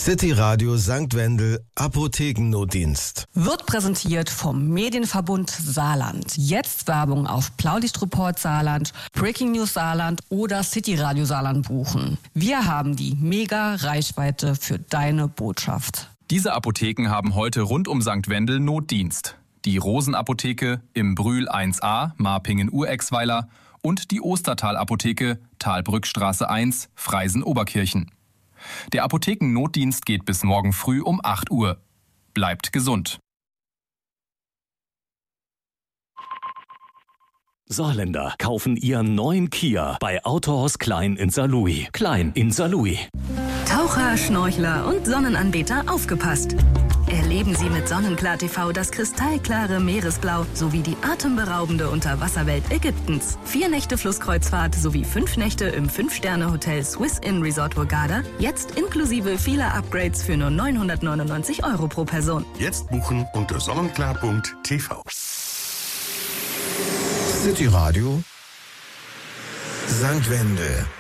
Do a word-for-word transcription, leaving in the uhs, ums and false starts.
City Radio Sankt Wendel Apothekennotdienst. Wird präsentiert vom Medienverbund Saarland. Jetzt Werbung auf Blaulichtreport Saarland, Breaking News Saarland oder City Radio Saarland buchen. Wir haben die Mega-Reichweite für deine Botschaft. Diese Apotheken haben heute rund um Sankt Wendel Notdienst. Die Rosenapotheke im Brühl eins a, Marpingen-Urexweiler und die Ostertal-Apotheke, Talbrückstraße eins, Freisen-Oberkirchen. Der Apothekennotdienst geht bis morgen früh um acht Uhr. Bleibt gesund. Saarländer kaufen ihren neuen Kia bei Autohaus Klein in Saarlouis. Klein in Saarlouis. Taucher, Schnorchler und Sonnenanbeter aufgepasst. Erleben Sie mit Sonnenklar T V das kristallklare Meeresblau sowie die atemberaubende Unterwasserwelt Ägyptens. Vier Nächte Flusskreuzfahrt sowie fünf Nächte im Fünf-Sterne-Hotel Swiss Inn Resort Hurghada. Jetzt inklusive vieler Upgrades für nur neunhundertneunundneunzig Euro pro Person. Jetzt buchen unter sonnenklar punkt t v. City Radio Sankt Wendel.